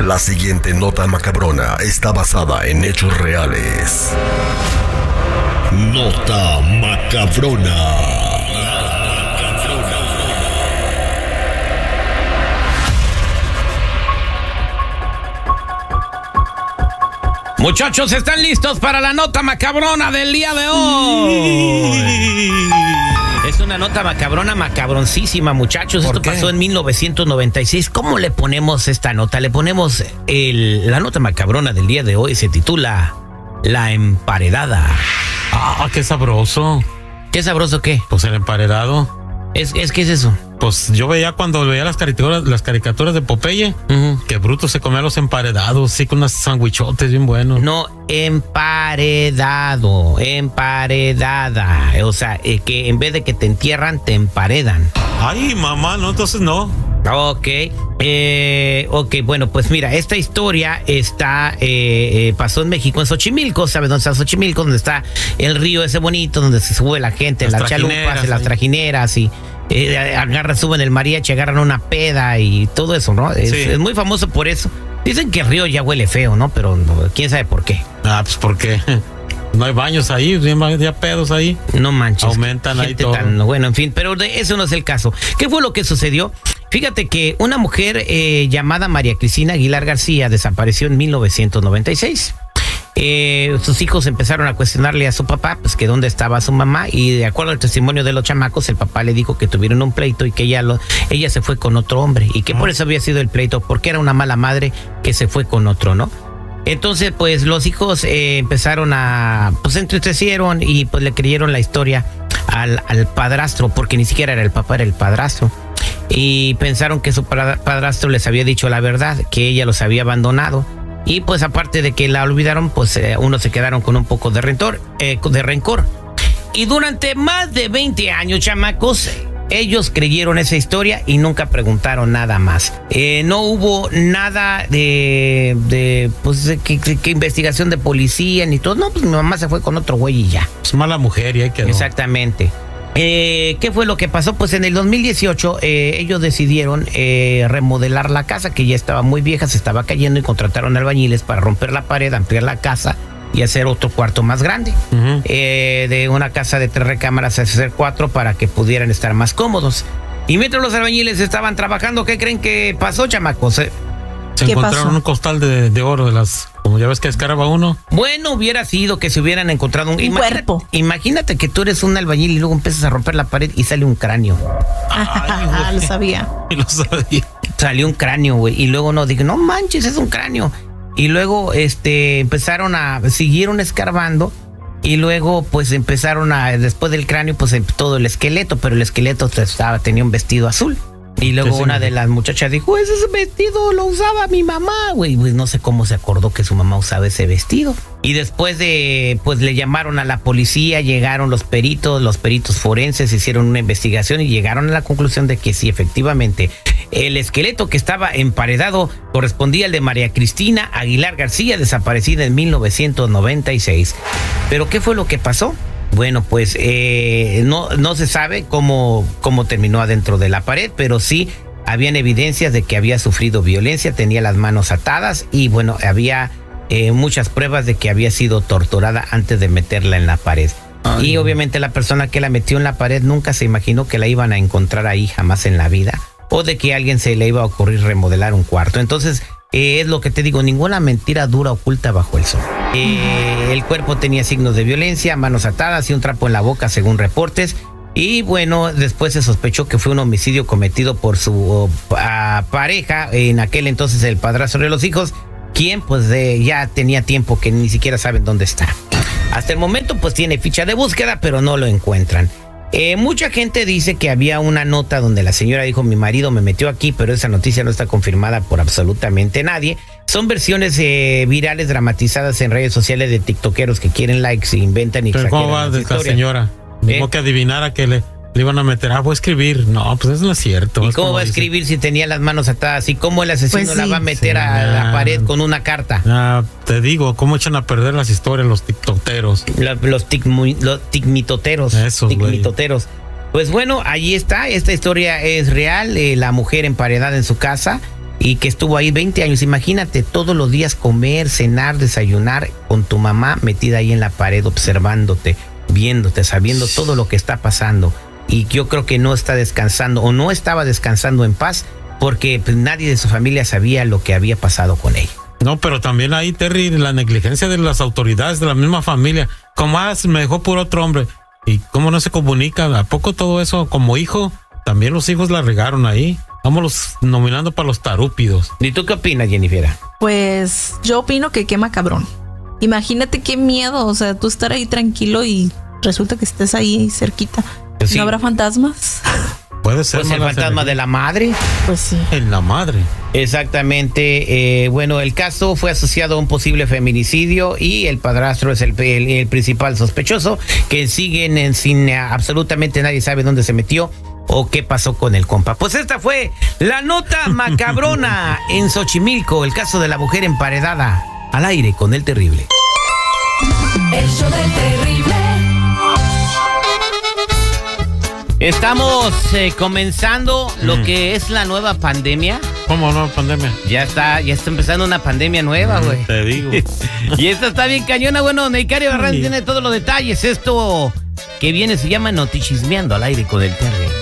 La siguiente nota macabrona está basada en hechos reales. Nota macabrona. Muchachos, ¿están listos para la nota macabrona del día de hoy? Es una nota macabrona, macabroncísima, muchachos. Esto pasó en 1996. ¿Cómo le ponemos esta nota? Le ponemos la nota macabrona del día de hoy. Se titula La Emparedada. Ah, qué sabroso. ¿Qué sabroso qué? Pues el emparedado. ¿Qué es eso? Pues yo veía cuando veía las caricaturas de Popeye, que Bruto se comía los emparedados, sí, con unos sandwichotes bien buenos. No, emparedado, emparedada. O sea, que en vez de que te entierran, te emparedan. Ay, mamá, no, entonces no. Ok, bueno, pues mira, esta historia pasó en México, en Xochimilco. ¿Sabes dónde está Xochimilco? Donde está el río ese bonito, donde se sube la gente, las chalupas, las trajineras y suben el mariachi, agarran una peda y todo eso, ¿no? Es muy famoso por eso. Dicen que el río ya huele feo, ¿no? Pero quién sabe por qué. Ah, pues porque no hay baños ahí, ya pedos ahí. No manches. Aumentan ahí todo. Bueno, en fin, pero eso no es el caso. ¿Qué fue lo que sucedió? Fíjate que una mujer llamada María Cristina Aguilar García desapareció en 1996. Sus hijos empezaron a cuestionarle a su papá, pues que dónde estaba su mamá, y de acuerdo al testimonio de los chamacos, el papá le dijo que tuvieron un pleito y que ella se fue con otro hombre, y que por eso había sido el pleito, porque era una mala madre que se fue con otro, ¿no? Entonces, pues los hijos empezaron pues se entristecieron y pues le creyeron la historia al padrastro, porque ni siquiera era el papá, era el padrastro. Y pensaron que su padrastro les había dicho la verdad, que ella los había abandonado. Y pues aparte de que la olvidaron, pues unos se quedaron con un poco de rencor. Y durante más de 20 años, chamacos, ellos creyeron esa historia y nunca preguntaron nada más. No hubo nada de investigación de policía ni todo. No, pues mi mamá se fue con otro güey y ya. Es mala mujer y ahí quedó. Exactamente. ¿Qué fue lo que pasó? Pues en el 2018 ellos decidieron remodelar la casa, que ya estaba muy vieja, se estaba cayendo, y contrataron albañiles para romper la pared, ampliar la casa y hacer otro cuarto más grande. De una casa de 3 recámaras a hacer 4 para que pudieran estar más cómodos. Y mientras los albañiles estaban trabajando, ¿qué creen que pasó, chamacos? Se encontraron un costal de oro de las... Como ya ves que escarba uno. Bueno, hubiera sido que se hubieran encontrado un cuerpo. Imagínate que tú eres un albañil y luego empiezas a romper la pared y sale un cráneo. Lo sabía. Salió un cráneo, güey. Y luego no manches, es un cráneo. Y luego siguieron escarbando. Y luego pues empezaron después del cráneo, pues todo el esqueleto. Pero el esqueleto tenía un vestido azul. Y luego una de las muchachas dijo, ese vestido lo usaba mi mamá, güey. Pues no sé cómo se acordó que su mamá usaba ese vestido. Y después pues le llamaron a la policía, llegaron los peritos forenses, hicieron una investigación y llegaron a la conclusión de que sí, efectivamente, el esqueleto que estaba emparedado correspondía al de María Cristina Aguilar García, desaparecida en 1996. ¿Pero qué fue lo que pasó? Bueno, pues no se sabe cómo terminó adentro de la pared, pero sí habían evidencias de que había sufrido violencia, tenía las manos atadas y bueno, había muchas pruebas de que había sido torturada antes de meterla en la pared. Y obviamente la persona que la metió en la pared nunca se imaginó que la iban a encontrar ahí jamás en la vida, o de que a alguien se le iba a ocurrir remodelar un cuarto. Entonces, es lo que te digo, ninguna mentira dura oculta bajo el sol. El cuerpo tenía signos de violencia, manos atadas y un trapo en la boca, según reportes. Y bueno, después se sospechó que fue un homicidio cometido por su pareja, en aquel entonces el padrastro de los hijos, quien pues ya tenía tiempo que ni siquiera saben dónde está. Hasta el momento pues tiene ficha de búsqueda, pero no lo encuentran. Mucha gente dice que había una nota donde la señora dijo, mi marido me metió aquí, pero esa noticia no está confirmada por absolutamente nadie. Son versiones virales dramatizadas en redes sociales de tiktokeros que quieren likes e inventan y exageran. ¿Pero cómo va de esta señora? Dijo que adivinara que le iban a meter. Voy a escribir. No, pues eso no es cierto. ¿Y cómo va a escribir si tenía las manos atadas? ¿Y cómo el asesino la va a meter a la pared con una carta? Te digo, cómo echan a perder las historias los tiktokeros. Los ticmitoteros. Esos, Pues bueno, allí está. Esta historia es real. La mujer emparedada en su casa. y que estuvo ahí 20 años. Imagínate todos los días comer, cenar, desayunar con tu mamá metida ahí en la pared observándote, viéndote, sabiendo todo lo que está pasando. Y yo creo que no está descansando o no estaba descansando en paz porque pues, nadie de su familia sabía lo que había pasado con ella. No, pero también ahí, Terry, la negligencia de las autoridades de la misma familia. Como me dejó por otro hombre. ¿Y cómo no se comunica? ¿A poco todo eso como hijo? También los hijos la regaron ahí. Vámonos nominando para los tarúpidos. ¿Y tú qué opinas, Jennifer? Pues yo opino que quema cabrón. Imagínate qué miedo, o sea, tú estar ahí tranquilo y resulta que estés ahí cerquita. Pues sí. ¿No habrá fantasmas? Puede ser. Pues el fantasma de la madre. Pues sí. En la madre. Exactamente. Bueno, el caso fue asociado a un posible feminicidio y el padrastro es el principal sospechoso, que siguen sin absolutamente nadie sabe dónde se metió o qué pasó con el compa. Pues esta fue la nota macabrona en Xochimilco, el caso de la mujer emparedada. Al aire con el terrible. El show del terrible. Estamos comenzando lo que es la nueva pandemia. ¿Cómo no, pandemia? Ya está empezando una pandemia nueva, güey. Te digo. Y esta está bien cañona. Bueno, Neicario Barran tiene todos los detalles. Esto que viene se llama Notichismeando al aire con el Terry.